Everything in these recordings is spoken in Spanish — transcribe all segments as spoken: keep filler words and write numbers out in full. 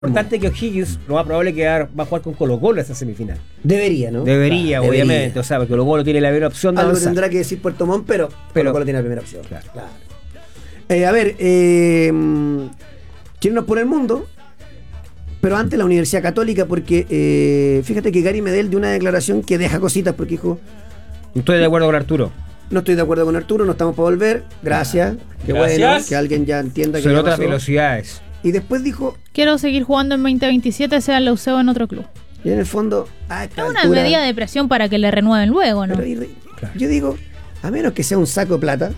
Importante que O'Higgins, lo más probable es que va a jugar con Colo-Colo esa semifinal. Debería, ¿no? Debería, claro, obviamente. Debería. O sea, porque Colo-Colo tiene la primera opción de Algo avanzar. tendrá que decir Puerto Montt, pero, pero Colo-Colo tiene la primera opción. Claro. claro. Eh, a ver, eh, ¿quiénes por el mundo? Pero antes la Universidad Católica, porque eh, fíjate que Gary Medel dio una declaración que deja cositas, porque dijo: no estoy de acuerdo con Arturo. No estoy de acuerdo con Arturo, no estamos para volver. Gracias. Qué Gracias. bueno que alguien ya entienda que Son ya otras pasó. velocidades. Y después dijo, quiero seguir jugando en veinte veintisiete, sea en la U C O en otro club. y en el fondo, a esta Es una altura, medida de presión para que le renueven luego, ¿no? pero, y, claro. Yo digo, a menos que sea un saco de plata,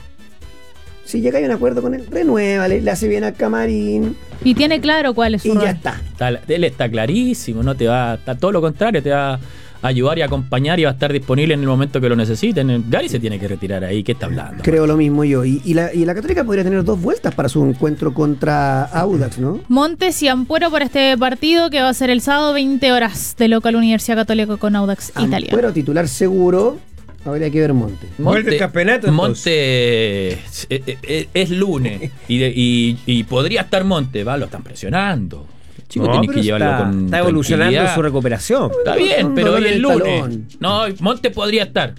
si llega a un acuerdo con él, renuévale, le hace bien al camarín Y tiene claro cuál es su y rol. ya está. Está- él está clarísimo, no te va, está todo lo contrario, te va a ayudar y acompañar y va a estar disponible en el momento que lo necesiten. Gary se tiene que retirar ahí, ¿qué está hablando? Creo lo mismo yo. Y, y, la, y la Católica podría tener dos vueltas para su encuentro contra Audax, ¿no? Montes y Ampuero por este partido que va a ser el sábado, veinte horas, de local Universidad Católica con Audax Italia. Ampuero titular seguro, habría que ver Monte. Vuelve el campeonato, entonces. Monte es, es- es lunes y, de- y, y podría estar Monte, va, lo están presionando. Chico, No, tenés pero que llevarlo está, con está evolucionando en tranquilidad. su recuperación. Está bien, Un pero dolor hoy en es el lunes. talón. No, Monte podría estar.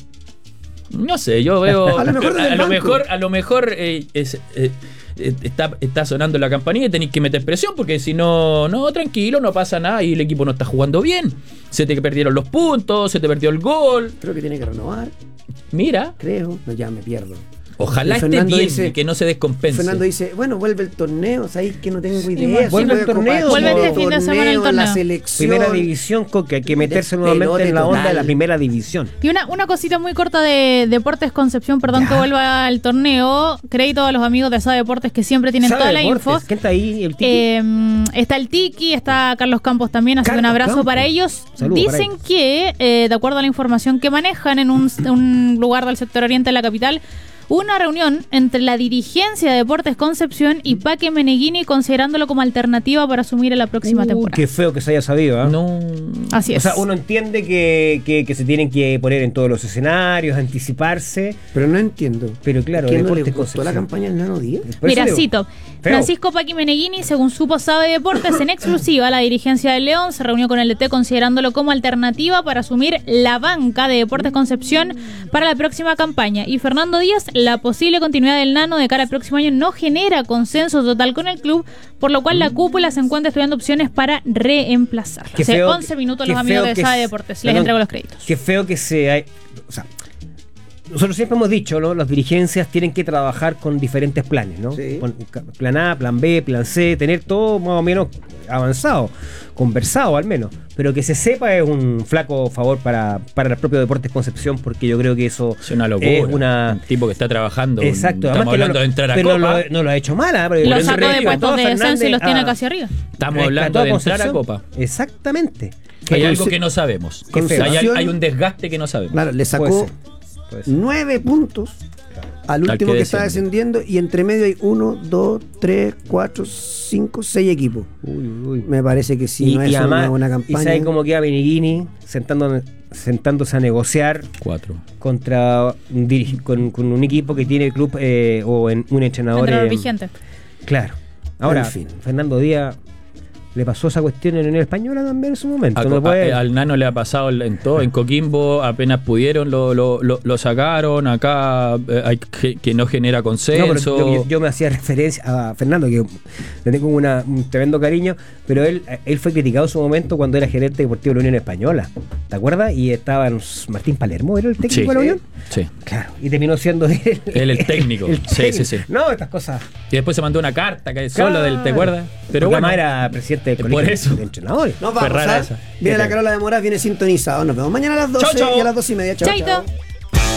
No sé, yo veo. A lo mejor desde a el lo banco. mejor, a lo mejor eh, es, eh, eh, está, está sonando la campanilla y tenéis que meter presión, porque si no, no, tranquilo, no pasa nada y el equipo no está jugando bien. Se te perdieron los puntos, se te perdió el gol. Creo que tiene que renovar, Mira, creo. No, ya me pierdo. ojalá Y esté Fernando bien dice- y que no se descompense. Fernando dice, bueno, vuelve el torneo, ¿sabes? Que no tengo idea. bueno, si vuelve el Copa torneo, Chile, Vuelve este fin de semana el La torneo. selección. Primera división, con que hay que meterse De nuevamente en la pelote onda de la total. primera división. Y una, una cosita muy corta de Deportes Concepción, perdón Ya. que vuelva al torneo. Crédito a los amigos de Sade Deportes que siempre tienen ¿Sabe toda la deportes? info. ¿Quién está ahí? El Tiki. Eh, está el Tiki, está Carlos Campos también, así que un Carlos abrazo Campos. para ellos. Saludos para Dicen ellos. que, eh, de acuerdo a la información que manejan en un, un lugar del sector oriente de la capital, una reunión entre la dirigencia de Deportes Concepción y Paque Meneghini, considerándolo como alternativa para asumir en la próxima Uh, temporada. qué feo que se haya sabido, ¿ah? No. Así O es. sea, uno entiende que, que, que se tienen que poner en todos los escenarios, anticiparse, Pero no entiendo. pero claro, ¿Quién no le Deportes gustó la Concepción. campaña del Nano Díaz? Por eso Mira, digo, cito. feo. Francisco Paqui Meneghini, según supo Sabe Deportes, en exclusiva, la dirigencia del León se reunió con el D T considerándolo como alternativa para asumir la banca de Deportes Concepción para la próxima campaña. Y Fernando Díaz, la posible continuidad del Nano de cara al próximo año no genera consenso total con el club, por lo cual la cúpula se encuentra estudiando opciones para reemplazarlo. Qué Hace feo- once minutos qué los amigos feo de que Sabe es- Deportes. Les Perdón, entrego los créditos. Qué feo que se hay, o sea, nosotros siempre hemos dicho, ¿no? Las dirigencias tienen que trabajar con diferentes planes, ¿no? Sí. Con ca- plan A, plan B, plan C, tener todo más o menos avanzado, conversado al menos. Pero que se sepa es un flaco favor para, para el propio Deportes Concepción, porque yo creo que eso Es una locura. es una... Un tipo que está trabajando. Exacto, Estamos además que hablando no, lo- de entrar a pero Copa. no lo, no lo ha hecho mal, ¿ah? Porque Lo él sacó de rescató puestos a de descenso y Fernández los tiene a- casi arriba. Estamos hablando rescató de entrar a Concepción. Copa. Exactamente. Hay Que- algo que no sabemos. Qué feo. Hay, hay un desgaste que no sabemos. Claro, le Puede sacó ser, puede ser. nueve puntos al Al último que que, está desciende. descendiendo, y entre medio hay uno, dos, tres, cuatro, cinco, seis equipos. Uy, uy. Me parece que sí, y, no y es además, una buena ¿y campaña. sabe cómo queda Meneghini sentando, sentándose a negociar Cuatro. contra un dirig- con, con un equipo que tiene club eh, o en un entrenador? Entrenador eh, vigente. Claro. Ahora, En fin. Fernando Díaz le pasó esa cuestión en Unión Española también en su momento. A- no a- puede- al Nano le ha pasado en todo, en Coquimbo apenas pudieron lo, lo, lo, lo sacaron, acá eh, hay que, que no genera No, pero consenso. yo, yo me hacía referencia a Fernando, que le tengo una, un tremendo cariño, pero él, él fue criticado en su momento cuando era gerente deportivo de la Unión Española. ¿Te acuerdas? Y estaba Martín Palermo, ¿era el técnico Sí. de la Unión? Sí. Claro, y terminó siendo él Él el técnico. el Sí, sí, sí. No, estas cosas. Y después se mandó una carta que es solo del, ¿te acuerdas? Pero Pero bueno, era presidente del por colegio eso. de entrenadores. Nos Fue vamos, rara ¿ah? esa. Viene Qué la Carola de Moraz, viene sintonizado. Nos vemos mañana a las doce Chau, chau. y a las dos y media. Chau, Chaito. chau.